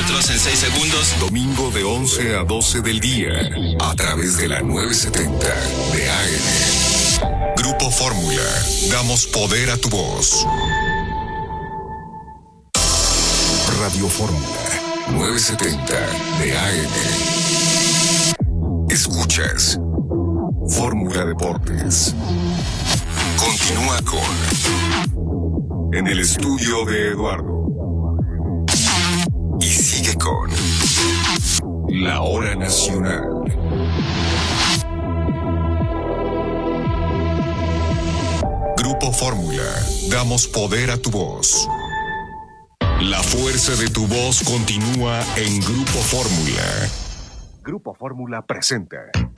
kilómetros en 6 segundos. Domingo de 11 a 12 del día, a través de la 970 de AM. Grupo Fórmula, damos poder a tu voz. Radio Fórmula, 970 de AM. Escuchas Fórmula Deportes. Continúa con En el estudio de Eduardo. Y sigue con La Hora Nacional. Grupo Fórmula, damos poder a tu voz. La fuerza de tu voz continúa en Grupo Fórmula. Grupo Fórmula presenta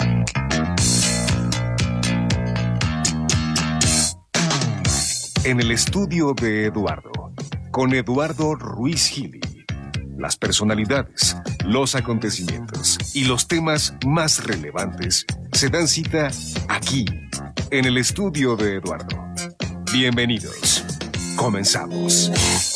En el estudio de Eduardo, con Eduardo Ruiz Gili. Las personalidades, los acontecimientos y los temas más relevantes se dan cita aquí, en el estudio de Eduardo. Bienvenidos. Comenzamos.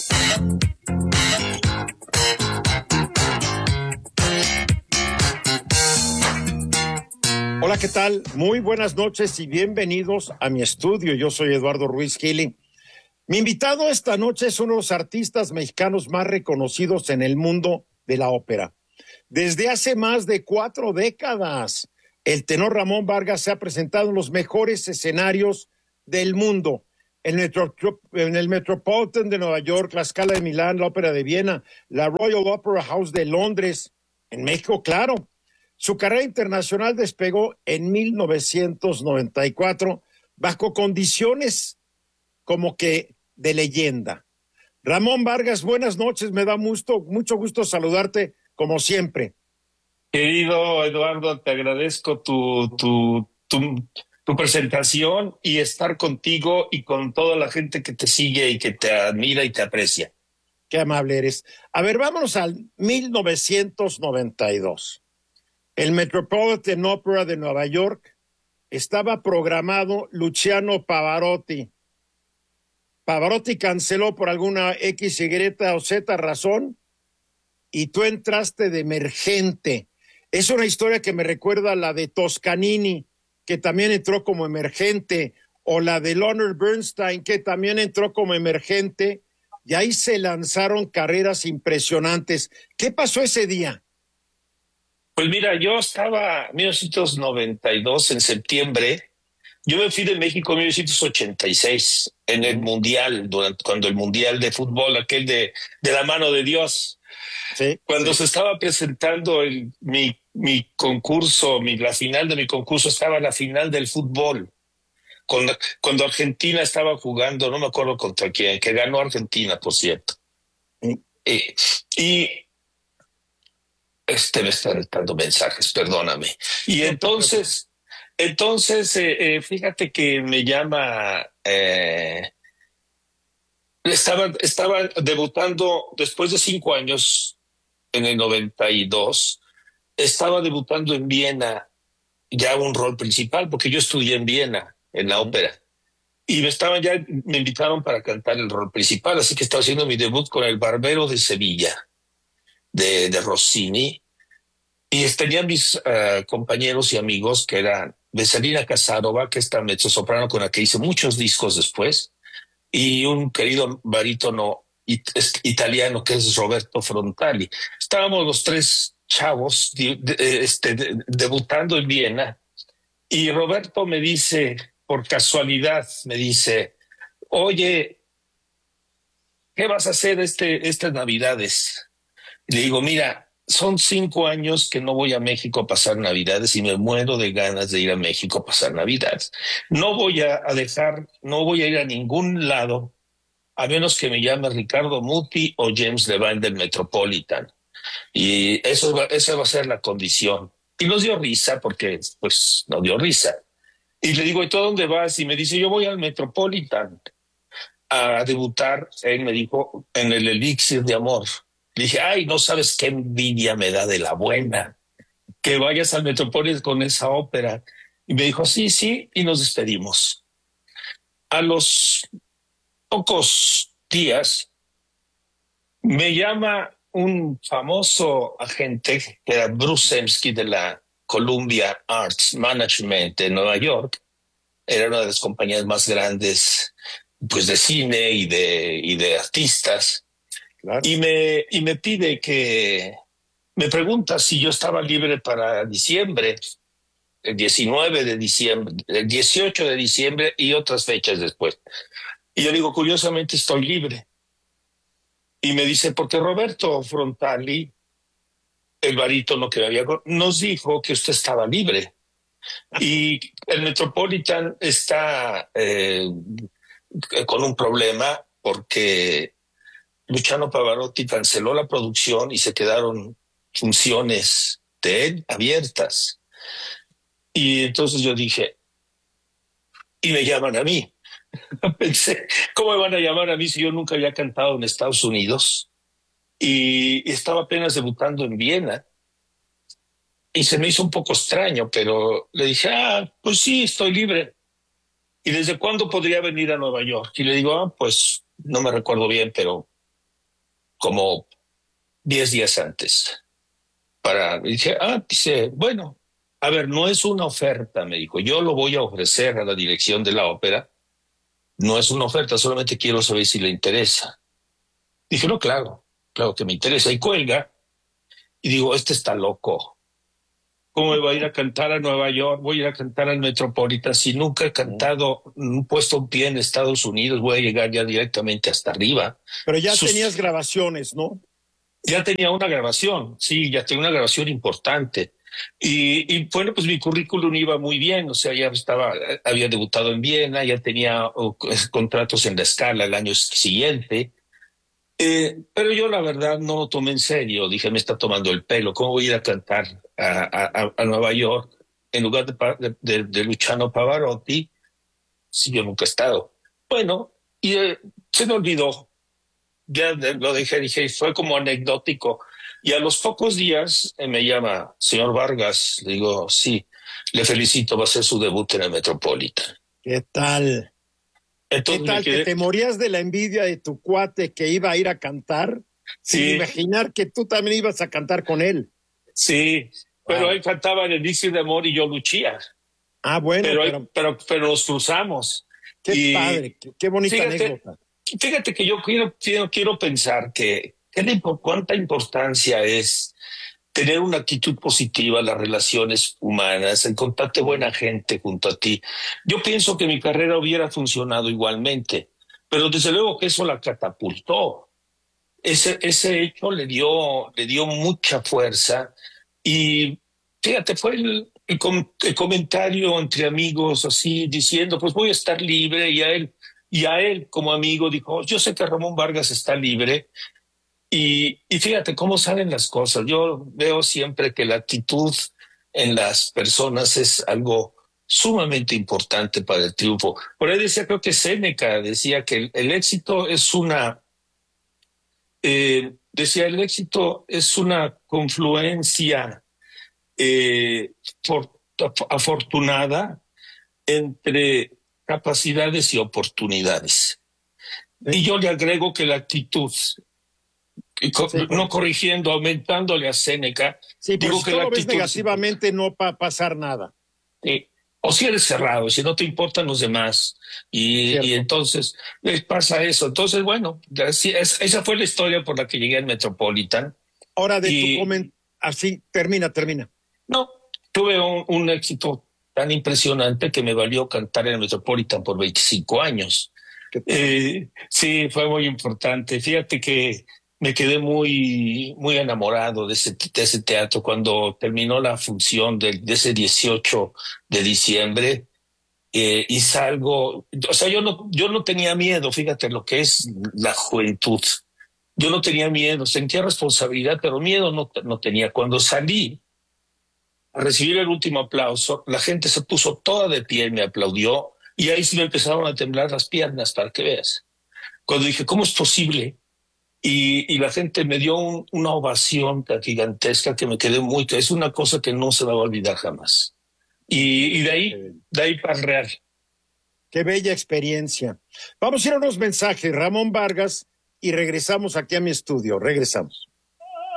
Hola, ¿qué tal? Muy buenas noches y bienvenidos a mi estudio. Yo soy Eduardo Ruiz Gili. Mi invitado esta noche es uno de los artistas mexicanos más reconocidos en el mundo de la ópera. Desde hace más de 4 décadas, el tenor Ramón Vargas se ha presentado en los mejores escenarios del mundo. En el Metropolitan de Nueva York, la Scala de Milán, la Ópera de Viena, la Royal Opera House de Londres, en México, claro. Su carrera internacional despegó en 1994 bajo condiciones como que de leyenda. Ramón Vargas, buenas noches, me da mucho gusto saludarte como siempre. Querido Eduardo, te agradezco tu presentación y estar contigo y con toda la gente que te sigue y que te admira y te aprecia. Qué amable eres. A ver, vámonos al 1992. El Metropolitan Opera de Nueva York estaba programado Luciano Pavarotti. Pavarotti canceló por alguna X, Y o Z razón y tú entraste de emergente. Es una historia que me recuerda a la de Toscanini, que también entró como emergente, o la de Leonard Bernstein, que también entró como emergente, y ahí se lanzaron carreras impresionantes. ¿Qué pasó ese día? Pues mira, yo estaba en 1992, en septiembre. Yo me fui de México en 1986, en el Mundial, cuando el Mundial de fútbol, aquel de la mano de Dios. Sí, cuando sí. se estaba presentando mi concurso, la final de mi concurso, estaba la final del fútbol. Cuando Argentina estaba jugando, no me acuerdo contra quién, que ganó Argentina, por cierto. Sí. Y me están dando mensajes, perdóname. Y entonces, fíjate que me llama, estaba debutando después de 5 años, en el 92, estaba debutando en Viena, ya un rol principal, porque yo estudié en Viena, en la ópera. Y me invitaron para cantar el rol principal, así que estaba haciendo mi debut con El Barbero de Sevilla, de Rossini. Y tenía mis compañeros y amigos que eran Veselina Kasarova, que es esta mezzosoprano con la que hice muchos discos después, y un querido barítono italiano que es Roberto Frontali. Estábamos los 3 chavos debutando en Viena, y Roberto me dice, por casualidad, oye, ¿qué vas a hacer estas Navidades? Y le digo, mira, son 5 años que no voy a México a pasar Navidades y me muero de ganas de ir a México a pasar Navidades. No voy a ir a ningún lado a menos que me llame Ricardo Muti o James Levine del Metropolitan. Y esa va a ser la condición. Y nos dio risa porque, pues, nos dio risa. Y le digo, ¿y tú a dónde vas? Y me dice, yo voy al Metropolitan a debutar. Él me dijo, en el Elixir de Amor. Le dije, ay, no sabes qué envidia me da de la buena que vayas al Metropolitan con esa ópera. Y me dijo, sí, y nos despedimos. A los pocos días me llama un famoso agente que era Bruce Zemsky de la Columbia Arts Management de Nueva York. Era una de las compañías más grandes, pues, de cine y de artistas. Claro. Y me pide me pregunta si yo estaba libre para diciembre, el 19 de diciembre, el 18 de diciembre y otras fechas después. Y yo digo, curiosamente estoy libre. Y me dice, porque Roberto Frontali, el barítono que nos dijo que usted estaba libre. Y el Metropolitan está con un problema porque Luciano Pavarotti canceló la producción y se quedaron funciones de él abiertas. Y entonces yo dije, y me llaman a mí. Pensé, ¿cómo me van a llamar a mí si yo nunca había cantado en Estados Unidos? Y estaba apenas debutando en Viena. Y se me hizo un poco extraño, pero le dije, pues sí, estoy libre. ¿Y desde cuándo podría venir a Nueva York? Y le digo, pues no me recuerdo bien, pero como 10 días antes. Y dije, dice, bueno, a ver, no es una oferta, me dijo, yo lo voy a ofrecer a la dirección de la ópera. No es una oferta, solamente quiero saber si le interesa. Dije, no, claro que me interesa. Y cuelga, y digo, este está loco. ¿Cómo me voy a ir a cantar a Nueva York? Voy a ir a cantar al Metropolitan. Si nunca he cantado, puesto un pie en Estados Unidos, voy a llegar ya directamente hasta arriba. Pero ya tenías grabaciones, ¿no? Ya tenía una grabación, sí, ya tenía una grabación importante. Y bueno, pues mi currículum iba muy bien, o sea, había debutado en Viena, ya tenía contratos en la Scala el año siguiente. Pero yo la verdad no lo tomé en serio, dije, me está tomando el pelo, ¿cómo voy a ir a cantar a Nueva York en lugar de Luciano Pavarotti si yo nunca he estado? Bueno, y se me olvidó, ya lo dije, fue como anecdótico. Y a los pocos días me llama, señor Vargas, le digo, sí, le felicito, va a ser su debut en el Metropolitan. ¿Qué tal? Entonces ¿Qué tal? ¿Que te morías de la envidia de tu cuate que iba a ir a cantar? Sí. Sin imaginar que tú también ibas a cantar con él. Sí, pero él cantaba en el Elixir de Amor y yo luchía. Bueno, pero nos cruzamos. Qué padre, qué bonita anécdota. Fíjate que yo quiero pensar cuánta importancia es tener una actitud positiva en las relaciones humanas, encontrarte buena gente junto a ti. Yo pienso que mi carrera hubiera funcionado igualmente, pero desde luego que eso la catapultó. Ese hecho le dio mucha fuerza y fíjate, fue el comentario entre amigos así diciendo, pues voy a estar libre, y a él como amigo dijo, yo sé que Ramón Vargas está libre. Y fíjate cómo salen las cosas. Yo veo siempre que la actitud en las personas es algo sumamente importante para el triunfo. Por ahí decía, creo que Séneca decía que el éxito es el éxito es una confluencia afortunada entre capacidades y oportunidades. Y yo le agrego que la actitud, no corrigiendo, aumentándole a Séneca. Sí, digo que si lo ves negativamente no va a pasar nada. O si eres cerrado, si no te importan los demás, y entonces pasa eso. Entonces, bueno, esa fue la historia por la que llegué al Metropolitan. Ahora, de tu comentario, así, termina. No, tuve un éxito tan impresionante que me valió cantar en el Metropolitan por 25 años. Sí, fue muy importante. Fíjate que me quedé muy, muy enamorado de ese teatro cuando terminó la función de ese 18 de diciembre y salgo. O sea, yo no tenía miedo, fíjate lo que es la juventud. Yo no tenía miedo, sentía responsabilidad, pero miedo no tenía. Cuando salí a recibir el último aplauso, la gente se puso toda de pie y me aplaudió, y ahí sí me empezaron a temblar las piernas, para que veas. Cuando dije, ¿cómo es posible? Y la gente me dio una ovación gigantesca que me quedé es una cosa que no se me va a olvidar jamás. Y de ahí para el Real. Qué bella experiencia. Vamos a ir a unos mensajes, Ramón Vargas, y regresamos aquí a mi estudio. Regresamos.